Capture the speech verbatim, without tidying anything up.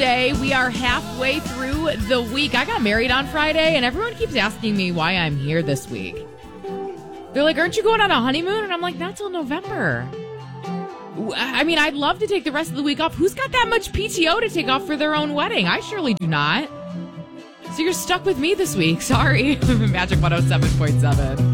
Thursday. We are halfway through the week. I got married on Friday, and everyone keeps asking me why I'm here this week. They're like, aren't you going on a honeymoon? And I'm like, not till November. I mean, I'd love to take the rest of the week off. Who's got that much P T O to take off for their own wedding? I surely do not. So you're stuck with me this week. Sorry. Magic one oh seven point seven.